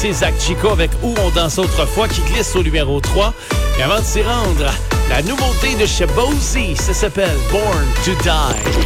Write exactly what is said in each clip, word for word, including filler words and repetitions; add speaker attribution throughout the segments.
Speaker 1: C'est Zach Chico avec Où on danse autrefois qui glisse au numéro trois. Et avant de s'y rendre, la nouveauté de chez Bozy, ça s'appelle Born to Die.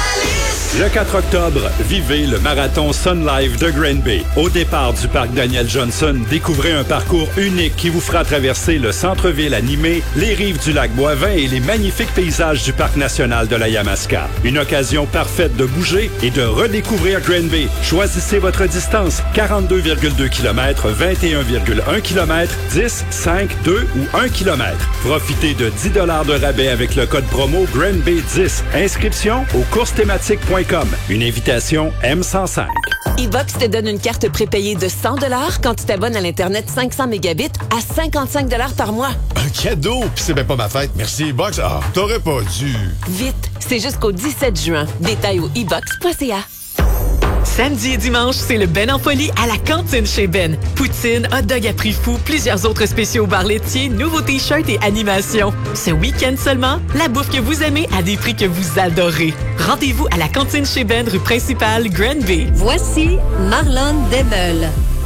Speaker 2: Le quatre octobre, vivez le marathon Sun Life de Granby. Au départ du parc Daniel Johnson, découvrez un parcours unique qui vous fera traverser le centre-ville animé, les rives du lac Boivin et les magnifiques paysages du parc national de la Yamaska. Une occasion parfaite de bouger et de redécouvrir Granby. Choisissez votre distance, quarante-deux virgule deux kilomètres, vingt et un virgule un kilomètres, dix, cinq, deux ou un kilomètre. Profitez de dix dollars de rabais avec le code promo Granby dix. Inscription au courses thématiques point com. Une invitation M cent cinq.
Speaker 3: E-Box te donne une carte prépayée de cent dollars quand tu t'abonnes à l'Internet cinq cents mégabits à cinquante-cinq dollars par mois.
Speaker 4: Un cadeau! Puis c'est même pas ma fête. Merci, E-Box. Ah, t'aurais pas dû.
Speaker 3: Vite, c'est jusqu'au dix-sept juin. Détails au e box point c a.
Speaker 5: Samedi et dimanche, c'est le Ben en folie à la cantine chez Ben. Poutine, hot dog à prix fou, plusieurs autres spéciaux au bar laitier, nouveaux t-shirts et animations. Ce week-end seulement, la bouffe que vous aimez à des prix que vous adorez. Rendez-vous à la cantine chez Ben, rue principale, Granby.
Speaker 6: Voici Marlon Debel.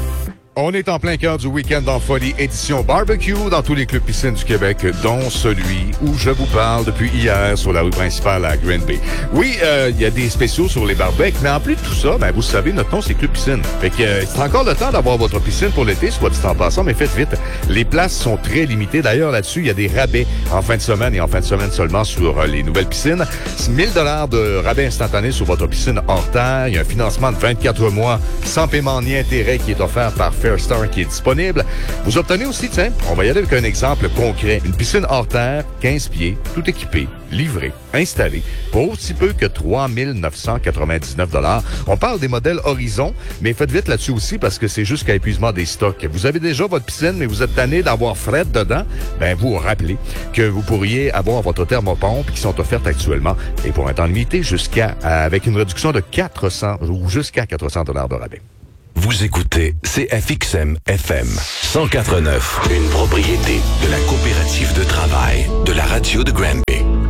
Speaker 4: On est en plein cœur du week-end en folie, édition barbecue dans tous les clubs piscines du Québec, dont celui où je vous parle depuis hier sur la rue principale à Granby. Oui, il euh, y a des spéciaux sur les barbecues, mais en plus de tout ça, ben vous savez, notre nom, c'est Club Piscine. Fait que euh, c'est encore le temps d'avoir votre piscine pour l'été, soit dit en passant, mais faites vite. Les places sont très limitées. D'ailleurs, là-dessus, il y a des rabais en fin de semaine et en fin de semaine seulement sur euh, les nouvelles piscines. mille dollars de rabais instantané sur votre piscine hors terre. Il y a un financement de vingt-quatre mois sans paiement ni intérêt qui est offert par Fairstar qui est disponible. Vous obtenez aussi, tiens, on va y aller avec un exemple concret. Une piscine hors terre, quinze pieds, tout équipé, livré, installé, pour aussi peu que trois mille neuf cent quatre-vingt-dix-neuf dollars. On parle des modèles Horizon, mais faites vite là-dessus aussi parce que c'est jusqu'à épuisement des stocks. Vous avez déjà votre piscine, mais vous êtes tanné d'avoir fret dedans. Ben, vous rappelez que vous pourriez avoir votre thermopompe qui sont offertes actuellement et pour un temps limité jusqu'à, avec une réduction de quatre cents ou jusqu'à quatre cents dollars de rabais.
Speaker 7: Vous écoutez C F X M F M cent quatre neuf, une propriété de la coopérative de travail de la radio de Granby.